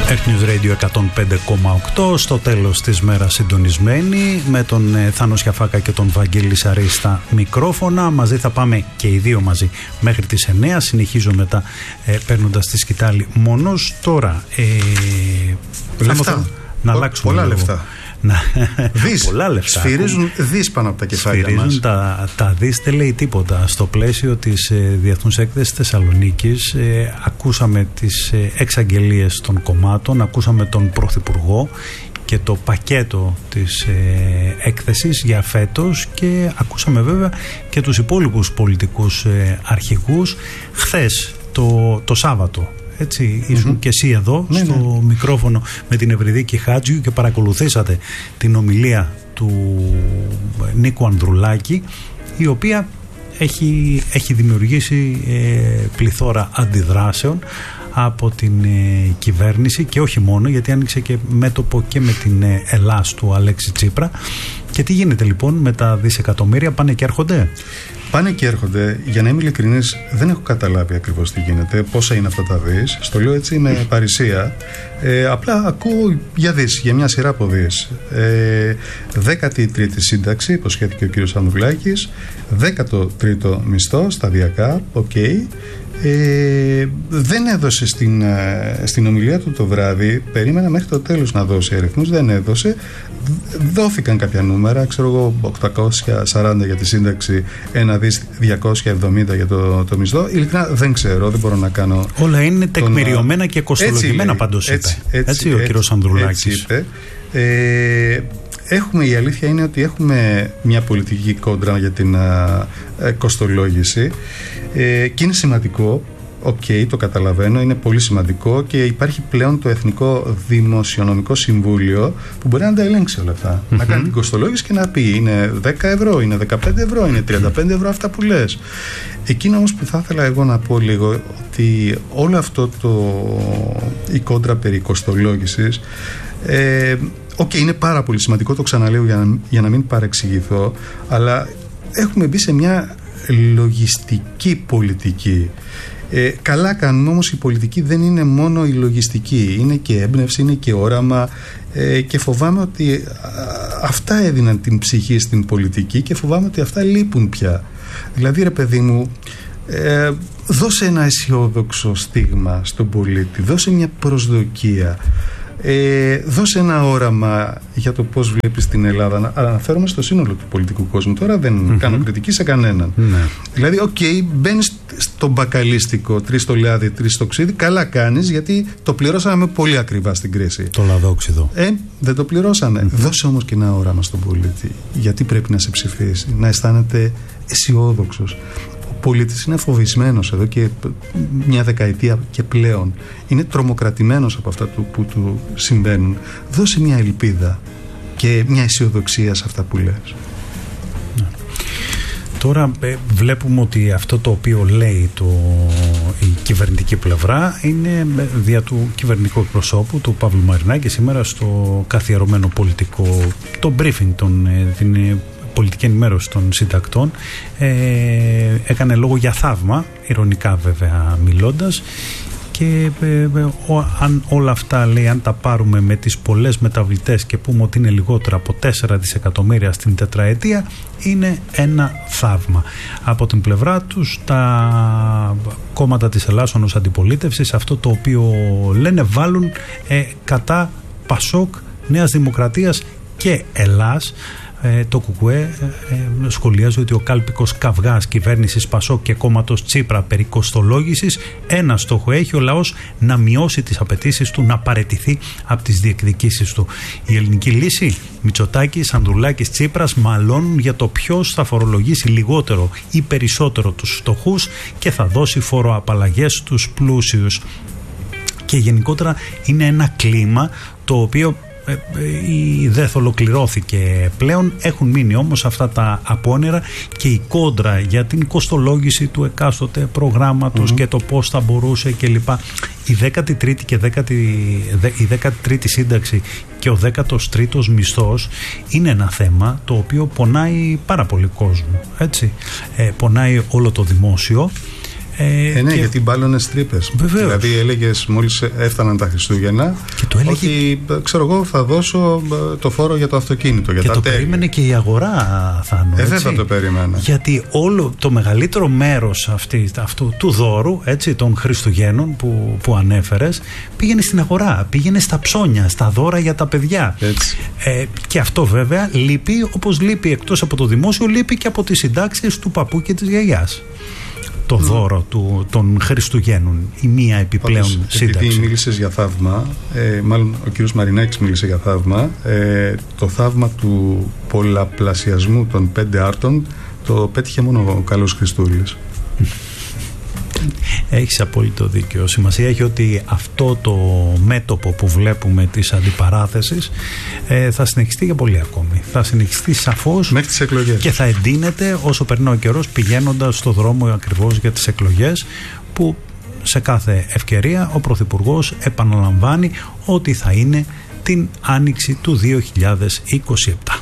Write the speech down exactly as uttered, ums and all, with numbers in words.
Earth News Radio εκατόν πέντε κόμμα οκτώ, στο τέλος της μέρας συντονισμένοι με τον ε, Θάνο Σιαφάκα και τον Βαγγέλη Σαρή στα μικρόφωνα. Μαζί θα πάμε και οι δύο μαζί μέχρι τις εννιά. Συνεχίζω μετά ε, παίρνοντας τη σκητάλη μόνος. Τώρα ε, λεφτά. Να Πο, αλλάξουμε πολλά λίγο. λεφτά. Δις. Πολλά λεφτά. Σφυρίζουν δις πάνω από τα κεφάλια Σφυρίζουν μας. Τα, τα δις δεν λέει τίποτα. Στο πλαίσιο της ε, Διεθνούς Έκθεσης Θεσσαλονίκης ε, ακούσαμε τις ε, εξαγγελίες των κομμάτων, ακούσαμε τον Πρωθυπουργό και το πακέτο της ε, έκθεσης για φέτος και ακούσαμε βέβαια και τους υπόλοιπους πολιτικούς ε, αρχηγούς. Χθες το, το Σάββατο, έτσι, mm-hmm. ήσουν και εσύ εδώ ναι, στο ναι. μικρόφωνο με την Ευρυδίκη Χάτζιου και παρακολουθήσατε την ομιλία του Νίκου Ανδρουλάκη, η οποία έχει, έχει δημιουργήσει ε, πληθώρα αντιδράσεων από την ε, κυβέρνηση και όχι μόνο, γιατί άνοιξε και μέτωπο και με την ε, Ελλάς του Αλέξη Τσίπρα. Και τι γίνεται λοιπόν με τα δισεκατομμύρια, πάνε και έρχονται? Πάνε και έρχονται. Για να είμαι ειλικρινής, δεν έχω καταλάβει ακριβώς τι γίνεται, πόσα είναι αυτά τα δις. Στο λέω έτσι με παρησία. Ε, απλά ακούω για δις, για μια σειρά από δις. Ε, δέκατη τρίτη σύνταξη, υποσχέθηκε ο κύριος Ανδρουλάκης. Δέκατο τρίτο μισθό, σταδιακά, οκ. Okay. Ε, δεν έδωσε στην, στην ομιλία του το βράδυ, περίμενα μέχρι το τέλος να δώσει αριθμούς, δεν έδωσε. Δόθηκαν κάποια νούμερα, ξέρω εγώ, οκτακόσια σαράντα για τη σύνταξη, ένα δις διακόσια εβδομήντα για το, το μισθό. Ειλικρινά δεν ξέρω, δεν μπορώ να κάνω. Όλα είναι τεκμηριωμένα τον... και κοστολογημένα, πάντως είπε. Έτσι, έτσι, έτσι, ο έτσι, κύριος Ανδρουλάκης. Έτσι είπε. Ε, έχουμε, η αλήθεια είναι ότι έχουμε μια πολιτική κόντρα για την α, ε, κοστολόγηση ε, και είναι σημαντικό. Οκ, okay, το καταλαβαίνω, είναι πολύ σημαντικό και υπάρχει πλέον το Εθνικό Δημοσιονομικό Συμβούλιο που μπορεί να τα ελέγξει όλα αυτά. Mm-hmm. Να κάνει την κοστολόγηση και να πει είναι δέκα ευρώ, είναι δεκαπέντε ευρώ, είναι τριάντα πέντε ευρώ αυτά που λες. Εκείνο όμως που θα ήθελα εγώ να πω λίγο, ότι όλο αυτό το, η κόντρα περί κοστολόγησης, ε, οκ, okay, είναι πάρα πολύ σημαντικό, το ξαναλέω για να, για να μην παρεξηγηθώ, αλλά έχουμε μπει σε μια λογιστική πολιτική. Ε, καλά κάνουμε, όμως η πολιτική δεν είναι μόνο η λογιστική, είναι και έμπνευση, είναι και όραμα ε, και φοβάμαι ότι α, αυτά έδιναν την ψυχή στην πολιτική και φοβάμαι ότι αυτά λείπουν πια. Δηλαδή ρε παιδί μου, ε, δώσε ένα αισιόδοξο στίγμα στον πολίτη, δώσε μια προσδοκία, Ε, δώσε ένα όραμα για το πώς βλέπεις την Ελλάδα. Αναφέρομαι στο σύνολο του πολιτικού κόσμου. Τώρα δεν mm-hmm. κάνω κριτική σε κανέναν. Mm-hmm. Δηλαδή, οκ, okay, μπαίνεις στο μπακαλίστικο, τρεις στο λάδι, τρεις στο ξύδι. Καλά κάνεις, γιατί το πληρώσαμε πολύ ακριβά στην κρίση. Το λαδόξιδο. Ε, δεν το πληρώσανε. Mm-hmm. Δώσε όμως και ένα όραμα στον πολίτη. Γιατί πρέπει να σε ψηφίσει, να αισθάνεται αισιόδοξος. Ο πολίτης είναι φοβισμένος εδώ και μια δεκαετία και πλέον. Είναι τρομοκρατημένος από αυτά που του συμβαίνουν. Δώσε μια ελπίδα και μια αισιοδοξία σε αυτά που λες. Ναι. Τώρα ε, βλέπουμε ότι αυτό το οποίο λέει το, η κυβερνητική πλευρά είναι δια του κυβερνητικού εκπροσώπου του Παύλου Μαρινάκη σήμερα στο καθιερωμένο πολιτικό, το briefing των την, πολιτική ενημέρωση των συντακτών, ε, έκανε λόγο για θαύμα, ειρωνικά βέβαια μιλώντας, και ε, ο, αν όλα αυτά, λέει, αν τα πάρουμε με τις πολλές μεταβλητές και πούμε ότι είναι λιγότερα από τέσσερα δισεκατομμύρια στην τετραετία, είναι ένα θαύμα. Από την πλευρά τους τα κόμματα της Ελλάσσονος αντιπολίτευσης αυτό το οποίο λένε βάλουν ε, κατά Πασόκ, Νέας Δημοκρατίας και Ελλάς. Ε, το ΚΚΕ ε, ε, σχολιάζει ότι ο κάλπικος καυγάς κυβέρνησης Πασόκ και κόμματος Τσίπρα περί κοστολόγησης ένα στόχο έχει: ο λαός να μειώσει τις απαιτήσεις του, να παραιτηθεί από τις διεκδικήσεις του. Η ελληνική λύση, Μητσοτάκης, Ανδρουλάκης, Τσίπρας μαλώνουν για το ποιος θα φορολογήσει λιγότερο ή περισσότερο τους φτωχούς και θα δώσει φοροαπαλλαγές στους πλούσιους. Και γενικότερα είναι ένα κλίμα το οποίο δεν ολοκληρώθηκε πλέον. Έχουν μείνει όμως αυτά τα απόνερα και η κόντρα για την κοστολόγηση του εκάστοτε προγράμματος mm-hmm. και το πώς θα μπορούσε κλπ. Η δέκατη τρίτη και δέκατη, η δέκατη τρίτη σύνταξη και ο δέκατος τρίτος μισθός είναι ένα θέμα το οποίο πονάει πάρα πολύ κόσμο, έτσι. Ε, πονάει όλο το δημόσιο. Ε, ε, ναι, και... γιατί μπάλωνες τρύπες. Δηλαδή έλεγες μόλις έφταναν τα Χριστούγεννα και το έλεγε... ότι ξέρω εγώ θα δώσω το φόρο για το αυτοκίνητο, για και τα το τέλη. Περίμενε και η αγορά, Θάνο. Ε, βέβαια το περίμενα. Γιατί όλο το μεγαλύτερο μέρος αυτή, αυτού του δώρου, έτσι, των Χριστουγέννων που, που ανέφερες, πήγαινε στην αγορά, πήγαινε στα ψώνια, στα δώρα για τα παιδιά. Έτσι. Ε, και αυτό βέβαια λείπει, όπως λείπει εκτός από το δημόσιο, λείπει και από τις συντάξεις του παππού και της γιαγιάς. Το mm. δώρο του, των Χριστουγέννων, η μία επιπλέον Πάντως, σύνταξη. Επειδή μίλησες για θαύμα, ε, μάλλον ο κύριος Μαρινάκης μίλησε για θαύμα, ε, το θαύμα του πολλαπλασιασμού των πέντε άρτων το πέτυχε μόνο ο καλός Χριστούλης. Έχεις απόλυτο δίκιο. Σημασία έχει ότι αυτό το μέτωπο που βλέπουμε της αντιπαράθεσης ε, θα συνεχιστεί για πολύ ακόμη. Θα συνεχιστεί σαφώς μέχρι τις εκλογές και θα εντείνεται όσο περνάει ο καιρός, πηγαίνοντας στο δρόμο ακριβώς για τις εκλογές, που σε κάθε ευκαιρία ο Πρωθυπουργός επαναλαμβάνει ότι θα είναι την άνοιξη του δύο χιλιάδες είκοσι επτά.